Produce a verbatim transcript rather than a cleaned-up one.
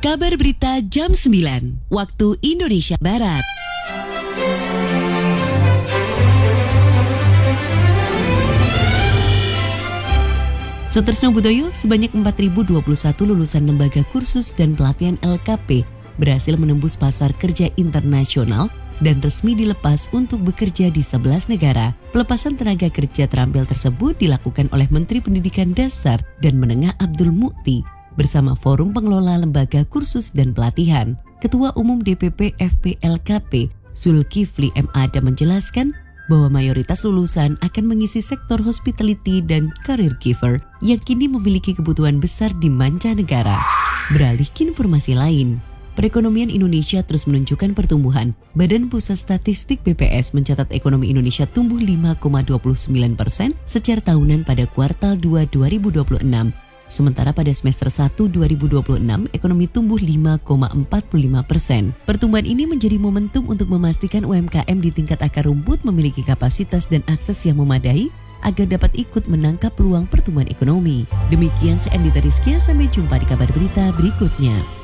Kabar Berita Jam sembilan, waktu Indonesia Barat. Sutresno Budoyo, sebanyak empat ribu dua puluh satu lulusan lembaga kursus dan pelatihan L K P berhasil menembus pasar kerja internasional dan resmi dilepas untuk bekerja di sebelas negara. Pelepasan tenaga kerja terampil tersebut dilakukan oleh Menteri Pendidikan Dasar dan Menengah Abdul Mukti bersama Forum Pengelola Lembaga Kursus dan Pelatihan. Ketua Umum D P P F P L K P, Zulkifli M. Adam menjelaskan bahwa mayoritas lulusan akan mengisi sektor hospitality dan career giver yang kini memiliki kebutuhan besar di mancanegara. Beralih ke informasi lain, perekonomian Indonesia terus menunjukkan pertumbuhan. Badan Pusat Statistik B P S mencatat ekonomi Indonesia tumbuh lima koma dua sembilan persen secara tahunan pada kuartal dua dua ribu dua puluh enam. Sementara pada semester satu dua ribu dua puluh enam, ekonomi tumbuh lima koma empat lima persen. Pertumbuhan ini menjadi momentum untuk memastikan U M K M di tingkat akar rumput memiliki kapasitas dan akses yang memadai agar dapat ikut menangkap peluang pertumbuhan ekonomi. Demikian saya Andita Rizkia, sampai jumpa di kabar berita berikutnya.